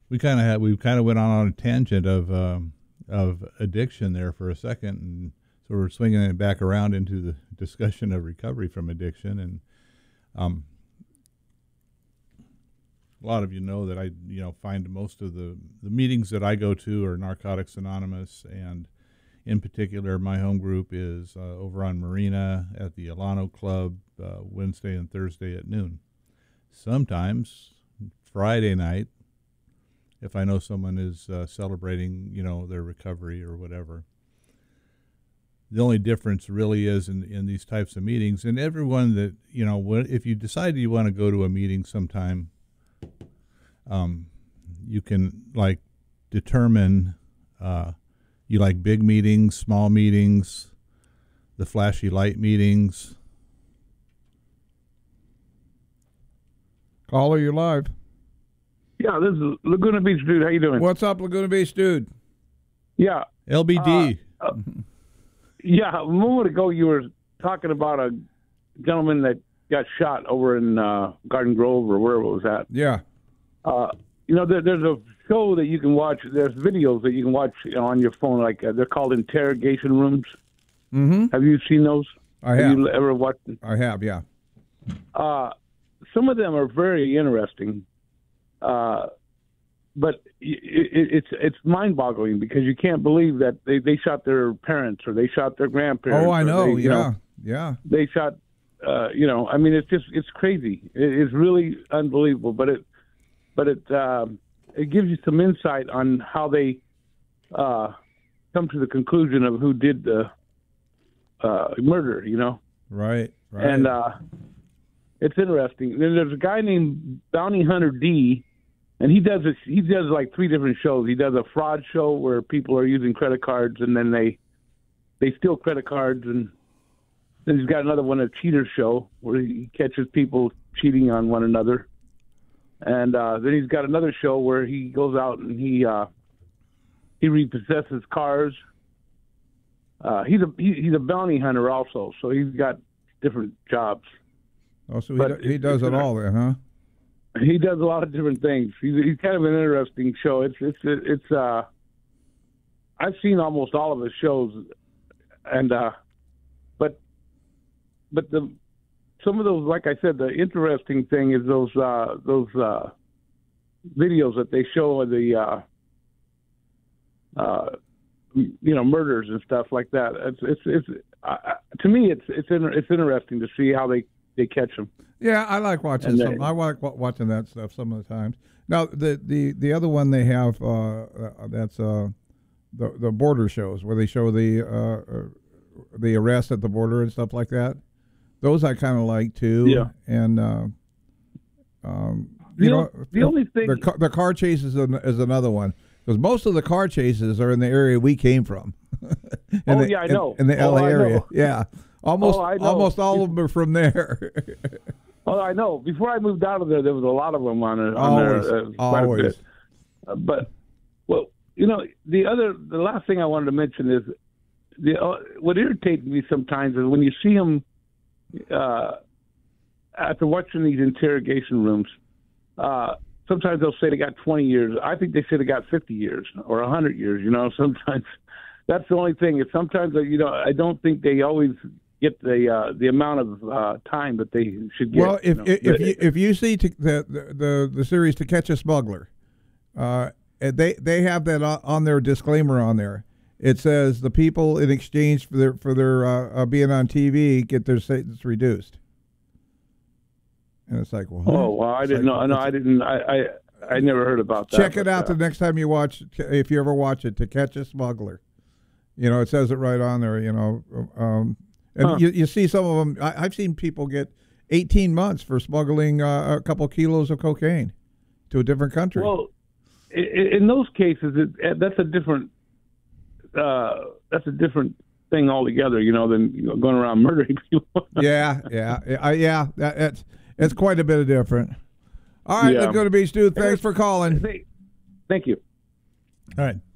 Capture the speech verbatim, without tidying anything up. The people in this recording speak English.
we kind of had we kind of went on, on a tangent of um, of addiction there for a second, and so we're swinging it back around into the discussion of recovery from addiction. And um, a lot of you know that I you know find most of the the meetings that I go to are Narcotics Anonymous, and in particular, my home group is uh, over on Marina at the Alano Club uh, Wednesday and Thursday at noon. Sometimes Friday night, if I know someone is uh, celebrating, you know, their recovery or whatever. The only difference really is in, in these types of meetings, and everyone that, you know, if you decide you want to go to a meeting sometime, um, you can, like, determine uh, you like big meetings, small meetings, the flashy light meetings. Caller, you're live. Yeah, this is Laguna Beach Dude. How you doing? What's up, Laguna Beach Dude? Yeah. L B D. Uh, uh, yeah, a moment ago you were talking about a gentleman that got shot over in uh, Garden Grove or wherever it was at. Yeah. Uh, you know, there, there's a show that you can watch. There's videos that you can watch on your phone. Like uh, they're called interrogation rooms. Mm-hmm. Have you seen those? I have. Have you ever watched them? I have, yeah. Uh, some of them are very interesting. Uh, but it, it, it's it's mind-boggling because you can't believe that they, they shot their parents or they shot their grandparents. Oh, I know. They, yeah, know, yeah. They shot. Uh, you know, I mean, it's just it's crazy. It, it's really unbelievable. But it but it um, it gives you some insight on how they uh, come to the conclusion of who did the uh, murder. You know. Right. Right. And uh, it's interesting. Then there's a guy named Bounty Hunter D. And he does this, he does like three different shows. He does a fraud show where people are using credit cards and then they they steal credit cards. And then he's got another one, a cheater show, where he catches people cheating on one another. And uh, then he's got another show where he goes out and he uh, he repossesses cars. Uh, he's a he, he's a bounty hunter also, so he's got different jobs. Oh, so he, do, he does it all then, huh? He does a lot of different things. He's, he's kind of an interesting show. It's it's it's. Uh, I've seen almost all of his shows, and uh, but but the some of those, like I said, the interesting thing is those uh, those uh, videos that they show of the uh, uh, you know murders and stuff like that. It's it's it's uh, to me it's it's inter- it's interesting to see how they. They catch them. Yeah, I like watching they, some. I like watching that stuff some of the times. Now, the the, the other one they have uh, uh, that's uh, the the border shows where they show the uh, the arrest at the border and stuff like that. Those I kind of like too. Yeah. And uh, um, the you know, the only thing the car, the car chases is another one because most of the car chases are in the area we came from. oh the, yeah, I know. In, in the oh, L A area, yeah. Almost, oh, almost all of them are from there. oh, I know. Before I moved out of there, there was a lot of them on, on always, there. Uh, always. Uh, but, well, you know, the other, the last thing I wanted to mention is the uh, what irritates me sometimes is when you see them uh, after watching these interrogation rooms. Uh, sometimes they'll say they got twenty years. I think they should have got fifty years or one hundred years. You know, sometimes that's the only thing. Is sometimes you know I don't think they always get the uh, the amount of uh, time that they should get. Well, if you know? if, if you if you see to, the, the the series To Catch a Smuggler, uh, they they have that on their disclaimer on there. It says the people in exchange for their for their uh, uh, being on T V get their sentence reduced. And it's like, well, oh, well, I didn't like, know. No, I didn't. I, I I never heard about that. Check it out uh, the next time you watch, if you ever watch it, To Catch a Smuggler. You know, it says it right on there. You know. Um, And huh. you, you see some of them. I, I've seen people get eighteen months for smuggling uh, a couple kilos of cocaine to a different country. Well, in, in those cases, it, that's a different. Uh, that's a different thing altogether, you know, than you know, going around murdering people. yeah, yeah, uh, yeah. That, that's it's quite a bit of different. All right, yeah. Let's go to Beach Dude. Thanks for calling. Thank you. All right.